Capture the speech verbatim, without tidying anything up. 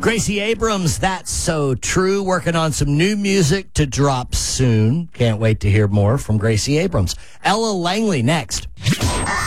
Gracie Abrams, That's So True, working on some new music to drop soon. Can't wait to hear more from Gracie Abrams. Ella Langley next.